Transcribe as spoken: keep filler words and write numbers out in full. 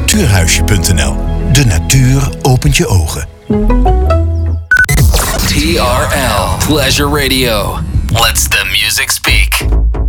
natuurhuisje punt n l. De natuur opent je ogen. T R L Pleasure Radio. Let's the music speak.